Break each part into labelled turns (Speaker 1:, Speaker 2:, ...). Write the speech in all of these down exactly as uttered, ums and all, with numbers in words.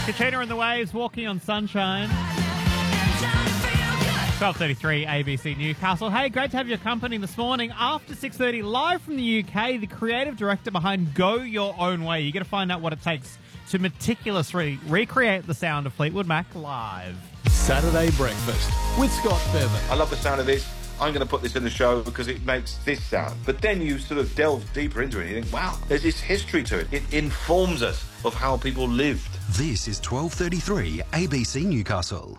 Speaker 1: Katrina and the Waves, Walking on Sunshine. twelve thirty-three, A B C Newcastle. Hey, great to have your company this morning. After six thirty, live from the U K, the creative director behind Go Your Own Way. You're going to find out what it takes to meticulously recreate the sound of Fleetwood Mac live.
Speaker 2: Saturday Breakfast with Scott Bevan.
Speaker 3: I love the sound of this. I'm going to put this in the show because it makes this sound. But then you sort of delve deeper into it and you think, wow, there's this history to it. It informs us of how people lived.
Speaker 4: This is twelve thirty-three A B C Newcastle.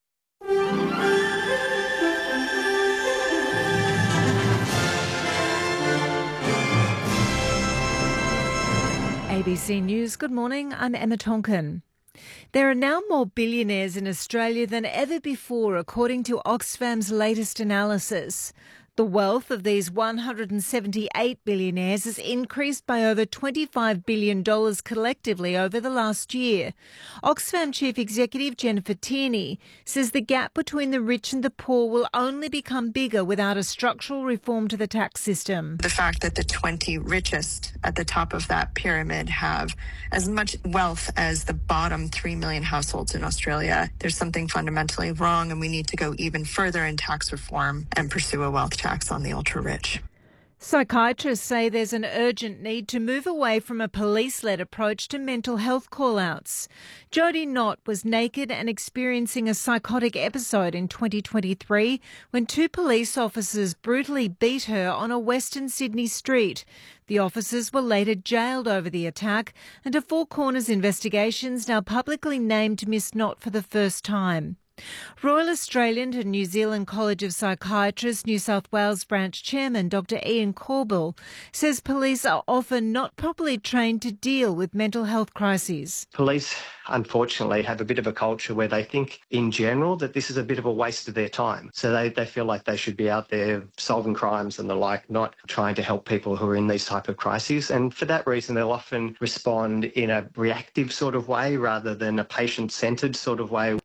Speaker 5: A B C News, good morning, I'm Emma Tonkin. There are now more billionaires in Australia than ever before, according to Oxfam's latest analysis. The wealth of these one hundred seventy-eight billionaires has increased by over twenty-five billion dollars collectively over the last year. Oxfam Chief Executive Jennifer Tierney says the gap between the rich and the poor will only become bigger without a structural reform to the tax system.
Speaker 6: The fact that the twenty richest at the top of that pyramid have as much wealth as the bottom three million households in Australia, there's something fundamentally wrong, and we need to go even further in tax reform and pursue a wealth tax on the ultra-rich.
Speaker 5: Psychiatrists say there's an urgent need to move away from a police-led approach to mental health call-outs. Jodie Knott was naked and experiencing a psychotic episode in twenty twenty-three when two police officers brutally beat her on a Western Sydney street. The officers were later jailed over the attack, and a Four Corners investigation's now publicly named Miss Knott for the first time. Royal Australian and New Zealand College of Psychiatrists New South Wales branch chairman Doctor Ian Corbell says police are often not properly trained to deal with mental health crises.
Speaker 7: Police, unfortunately, have a bit of a culture where they think, in general, that this is a bit of a waste of their time. So they, they feel like they should be out there solving crimes and the like, not trying to help people who are in these type of crises. And for that reason, they'll often respond in a reactive sort of way rather than a patient-centred sort of way.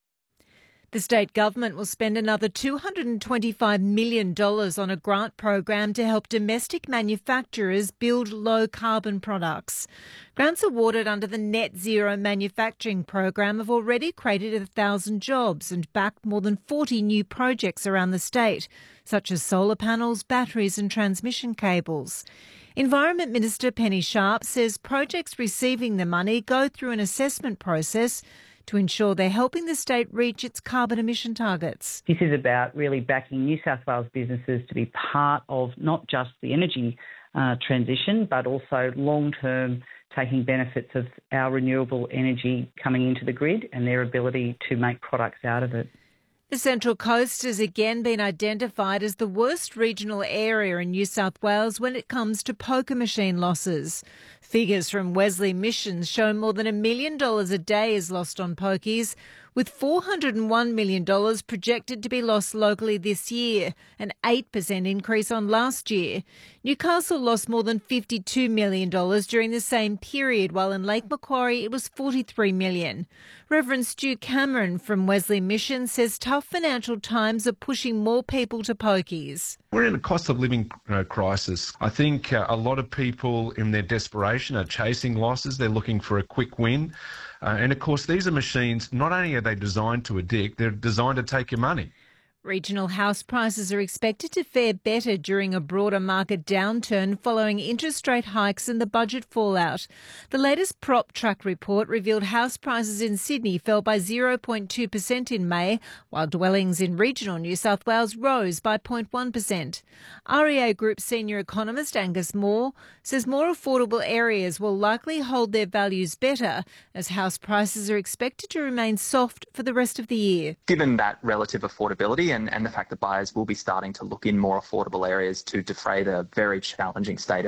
Speaker 5: The state government will spend another two hundred twenty-five million dollars on a grant program to help domestic manufacturers build low-carbon products. Grants awarded under the Net Zero Manufacturing Program have already created one thousand jobs and backed more than forty new projects around the state, such as solar panels, batteries and transmission cables. Environment Minister Penny Sharp says projects receiving the money go through an assessment process to ensure they're helping the state reach its carbon emission targets.
Speaker 8: This is about really backing New South Wales businesses to be part of not just the energy uh, transition, but also long-term taking benefits of our renewable energy coming into the grid and their ability to make products out of it.
Speaker 5: The Central Coast has again been identified as the worst regional area in New South Wales when it comes to poker machine losses. Figures from Wesley Missions show more than a million dollars a day is lost on pokies, with four hundred one million dollars projected to be lost locally this year, an eight percent increase on last year. Newcastle lost more than fifty-two million dollars during the same period, while in Lake Macquarie it was forty-three million dollars. Reverend Stu Cameron from Wesley Mission says tough financial times are pushing more people to pokies.
Speaker 9: We're in a cost of living uh, crisis. I think uh, a lot of people in their desperation are chasing losses. They're looking for a quick win. Uh, and of course, these are machines, not only are they designed to addict, they're designed to take your money.
Speaker 5: Regional house prices are expected to fare better during a broader market downturn following interest rate hikes and the budget fallout. The latest PropTrack report revealed house prices in Sydney fell by zero point two percent in May, while dwellings in regional New South Wales rose by zero point one percent. R E A Group senior economist Angus Moore says more affordable areas will likely hold their values better as house prices are expected to remain soft for the rest of the year.
Speaker 10: Given that relative affordability and, and the fact that buyers will be starting to look in more affordable areas to defray the very challenging state